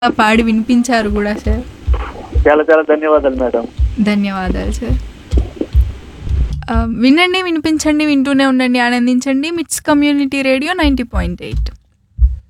పాడి వినిపించారు కూడా సార్. చాలా చాలా ధన్యవాదాలు మేడం. ధన్యవాదాలు సార్. వినండి, వినిపించండి, వింటూనే ఉండండి, ఆనందించండి. మిట్స్ కమ్యూనిటీ రేడియో 90.8.